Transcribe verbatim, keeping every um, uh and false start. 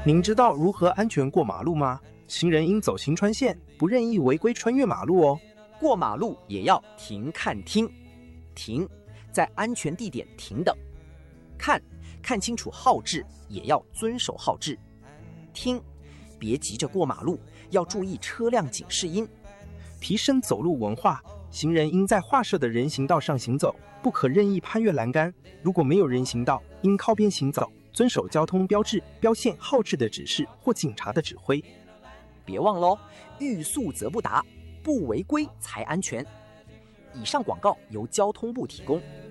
您知道如何安全过马路吗？行人应走行穿线，不任意违规穿越马路哦。 过马路也要停看听，停，在安全地点停等；看，看清楚号志，也要遵守号志；听，别急着过马路，要注意车辆警示音。 提升走路文化，行人应在划设的人行道上行走，不可任意攀越栏杆。如果没有人行道，应靠边行走，遵守交通标志、标线、号志的指示或警察的指挥。 别忘喽，欲速则不达，不违规才安全。以上广告由交通部提供。